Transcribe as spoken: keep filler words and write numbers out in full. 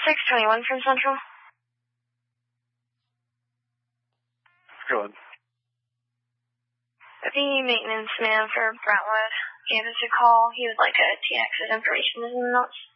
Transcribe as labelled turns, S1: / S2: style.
S1: six twenty-one from Central.
S2: Go ahead.
S1: The maintenance man for Brentwood gave us a call. He would like a T X's information in the notes.